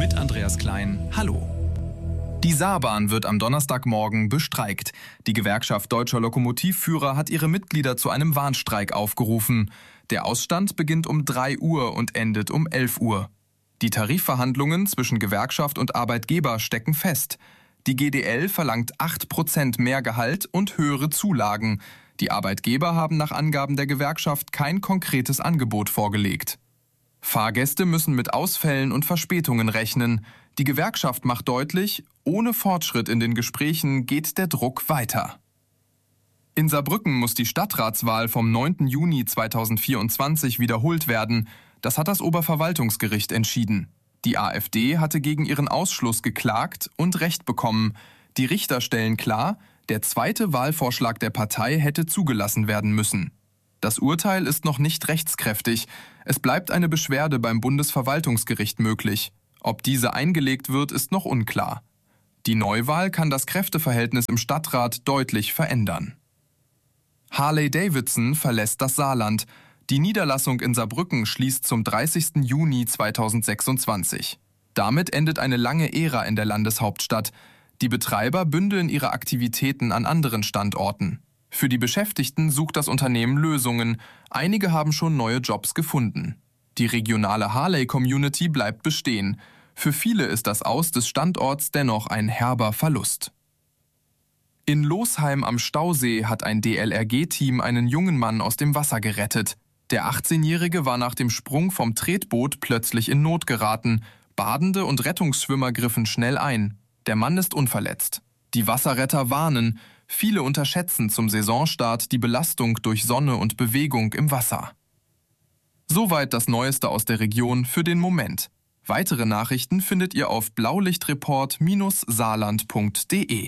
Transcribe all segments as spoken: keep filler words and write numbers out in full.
mit Andreas Klein. Hallo. Die Saarbahn wird am Donnerstagmorgen bestreikt. Die Gewerkschaft Deutscher Lokomotivführer hat ihre Mitglieder zu einem Warnstreik aufgerufen. Der Ausstand beginnt um drei Uhr und endet um elf Uhr. Die Tarifverhandlungen zwischen Gewerkschaft und Arbeitgeber stecken fest. Die G D L verlangt acht Prozent mehr Gehalt und höhere Zulagen. Die Arbeitgeber haben nach Angaben der Gewerkschaft kein konkretes Angebot vorgelegt. Fahrgäste müssen mit Ausfällen und Verspätungen rechnen. Die Gewerkschaft macht deutlich, ohne Fortschritt in den Gesprächen geht der Druck weiter. In Saarbrücken muss die Stadtratswahl vom neunten Juni zweitausendvierundzwanzig wiederholt werden. Das hat das Oberverwaltungsgericht entschieden. Die AfD hatte gegen ihren Ausschluss geklagt und Recht bekommen. Die Richter stellen klar, der zweite Wahlvorschlag der Partei hätte zugelassen werden müssen. Das Urteil ist noch nicht rechtskräftig. Es bleibt eine Beschwerde beim Bundesverwaltungsgericht möglich. Ob diese eingelegt wird, ist noch unklar. Die Neuwahl kann das Kräfteverhältnis im Stadtrat deutlich verändern. Harley-Davidson verlässt das Saarland. Die Niederlassung in Saarbrücken schließt zum dreißigsten Juni zweitausendsechsundzwanzig. Damit endet eine lange Ära in der Landeshauptstadt. Die Betreiber bündeln ihre Aktivitäten an anderen Standorten. Für die Beschäftigten sucht das Unternehmen Lösungen. Einige haben schon neue Jobs gefunden. Die regionale Harley-Community bleibt bestehen. Für viele ist das Aus des Standorts dennoch ein herber Verlust. In Losheim am Stausee hat ein D L R G-Team einen jungen Mann aus dem Wasser gerettet. Der achtzehnjährige war nach dem Sprung vom Tretboot plötzlich in Not geraten. Badende und Rettungsschwimmer griffen schnell ein. Der Mann ist unverletzt. Die Wasserretter warnen, viele unterschätzen zum Saisonstart die Belastung durch Sonne und Bewegung im Wasser. Soweit das Neueste aus der Region für den Moment. Weitere Nachrichten findet ihr auf blaulichtreport Bindestrich saarland punkt de.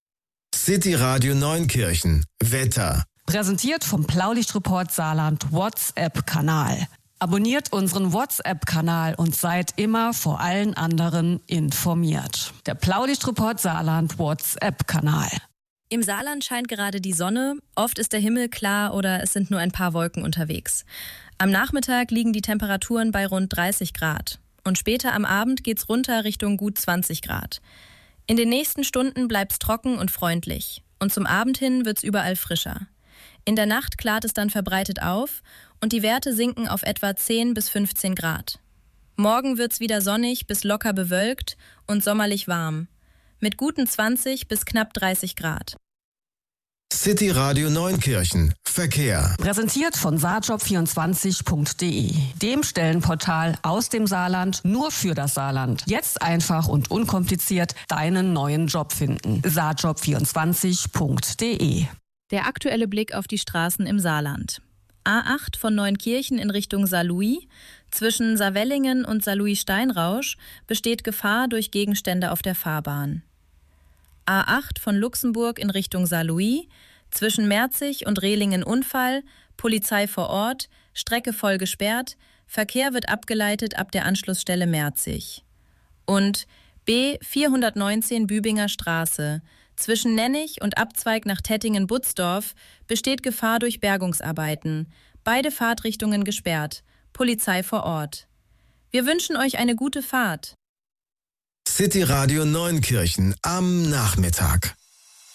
City Radio Neunkirchen. Wetter. Präsentiert vom Blaulichtreport Saarland WhatsApp-Kanal. Abonniert unseren WhatsApp-Kanal und seid immer vor allen anderen informiert. Der Blaulichtreport Saarland WhatsApp-Kanal. Im Saarland scheint gerade die Sonne, oft ist der Himmel klar oder es sind nur ein paar Wolken unterwegs. Am Nachmittag liegen die Temperaturen bei rund dreißig Grad und später am Abend geht's runter Richtung gut zwanzig Grad. In den nächsten Stunden bleibt's trocken und freundlich und zum Abend hin wird's überall frischer. In der Nacht klart es dann verbreitet auf und die Werte sinken auf etwa zehn bis fünfzehn Grad. Morgen wird's wieder sonnig bis locker bewölkt und sommerlich warm. Mit guten zwanzig bis knapp dreißig Grad. City Radio Neunkirchen. Verkehr. Präsentiert von saarjob vierundzwanzig punkt de, dem Stellenportal aus dem Saarland nur für das Saarland. Jetzt einfach und unkompliziert deinen neuen Job finden. saarjob vierundzwanzig punkt de. Der aktuelle Blick auf die Straßen im Saarland. A acht von Neunkirchen in Richtung Saarlouis. Zwischen Saarwellingen und Saarlouis-Steinrausch besteht Gefahr durch Gegenstände auf der Fahrbahn. A acht von Luxemburg in Richtung Saarlouis. Zwischen Merzig und Rehlingen Unfall, Polizei vor Ort, Strecke voll gesperrt, Verkehr wird abgeleitet ab der Anschlussstelle Merzig. Und B vierhundertneunzehn Bübinger Straße. Zwischen Nennig und Abzweig nach Tettingen-Butzdorf besteht Gefahr durch Bergungsarbeiten. Beide Fahrtrichtungen gesperrt. Polizei vor Ort. Wir wünschen euch eine gute Fahrt. City Radio Neunkirchen am Nachmittag.